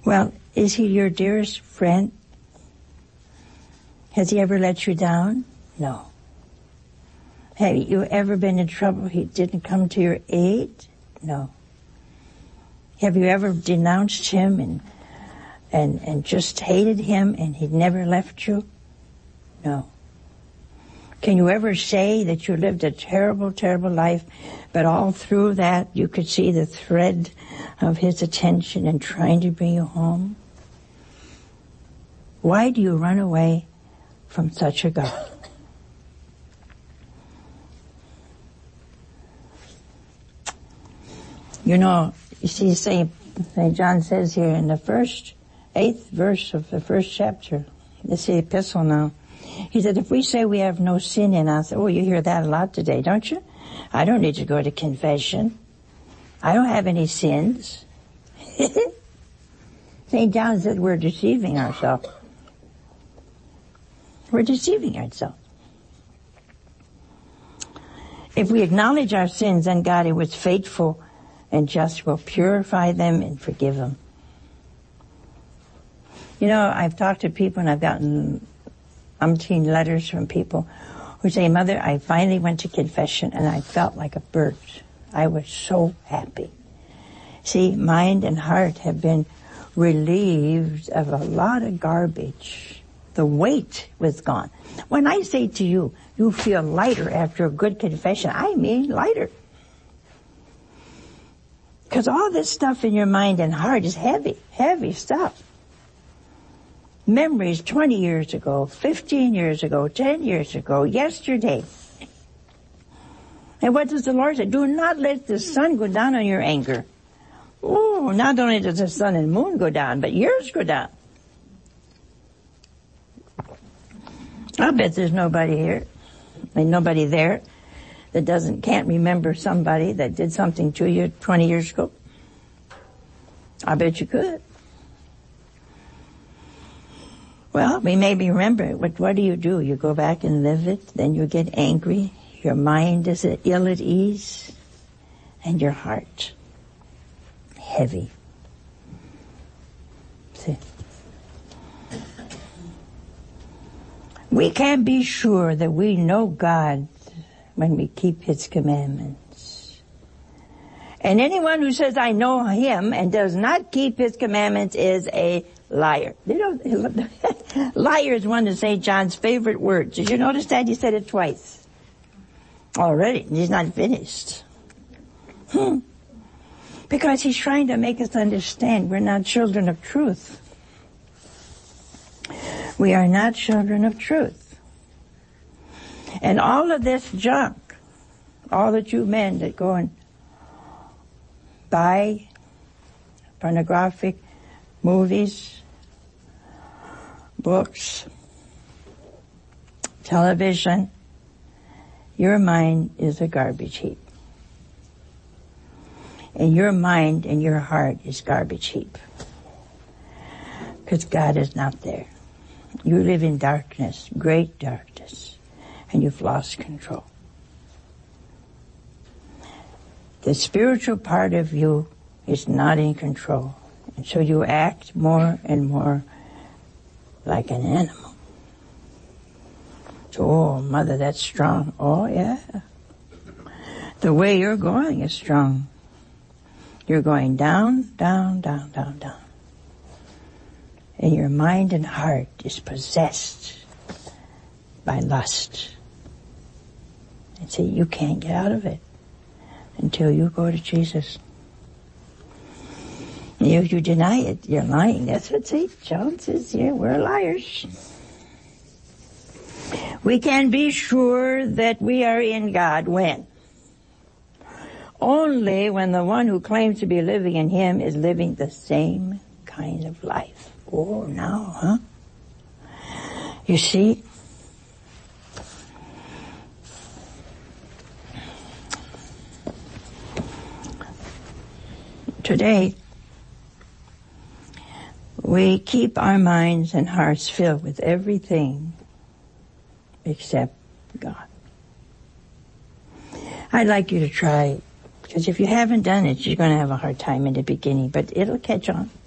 Well, is he your dearest friend? Has he ever let you down? No. Have you ever been in trouble? He didn't come to your aid? No. Have you ever denounced him and just hated him and he never left you? No. Can you ever say that you lived a terrible, terrible life, but all through that you could see the thread of his attention and trying to bring you home? Why do you run away from such a God? You know, you see, St. John says here in the 8th verse of the 1st chapter, it's the epistle now, he said, if we say we have no sin in us, oh, you hear that a lot today, don't you? I don't need to go to confession. I don't have any sins. St. John said we're deceiving ourselves. We're deceiving ourselves. If we acknowledge our sins, then God, who is faithful and just, will purify them and forgive them. You know, I've talked to people and I've gotten umpteen letters from people who say, Mother, I finally went to confession and I felt like a bird. I was so happy. See, mind and heart have been relieved of a lot of garbage. The weight was gone. When I say to you, you feel lighter after a good confession, I mean lighter. Because all this stuff in your mind and heart is heavy, heavy stuff. Memories 20 years ago, 15 years ago, 10 years ago, yesterday. And what does the Lord say? Do not let the sun go down on your anger. Oh, not only does the sun and moon go down, but yours go down. I bet there's nobody here, and nobody there that can't remember somebody that did something to you 20 years ago. I bet you could. Well, we maybe remember it, but what do? You go back and live it, then you get angry, your mind is ill at ease, and your heart heavy. See? We can be sure that we know God when we keep His commandments. And anyone who says, I know Him, and does not keep His commandments is a liar. You know, liar is one of St. John's favorite words. Did you notice that? He said it twice already. He's not finished. Because he's trying to make us understand we're not children of truth. We are not children of truth. And all of this junk, all the you men that go and buy pornographic movies, books, television, your mind is a garbage heap. And your mind and your heart is garbage heap. Because God is not there. You live in darkness, great darkness, and you've lost control. The spiritual part of you is not in control. And so you act more and more like an animal. So, oh, Mother, that's strong. Oh, yeah. The way you're going is strong. You're going down, down, down, down, down. And your mind and heart is possessed by lust. And see, you can't get out of it until you go to Jesus. And if you deny it, you're lying. That's what St. John says here. We're liars. We can be sure that we are in God when? Only when the one who claims to be living in Him is living the same kind of life. Oh, now, huh? You see, today, we keep our minds and hearts filled with everything except God. I'd like you to try it, because if you haven't done it, you're going to have a hard time in the beginning, but it'll catch on.